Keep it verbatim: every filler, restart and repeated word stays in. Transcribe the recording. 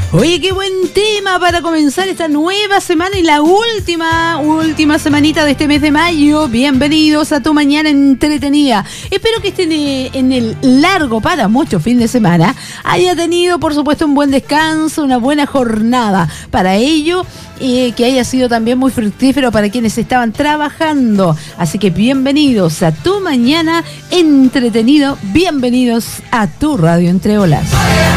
Oye, qué buen tema para comenzar esta nueva semana y la última, última semanita de este mes de mayo. Bienvenidos a Tu Mañana Entretenida. Espero que estén en el largo para mucho fin de semana haya tenido, por supuesto, un buen descanso, una buena jornada. Para ello, eh, que haya sido también muy fructífero para quienes estaban trabajando. Así que bienvenidos a Tu Mañana Entretenido. Bienvenidos a Tu Radio Entre Olas.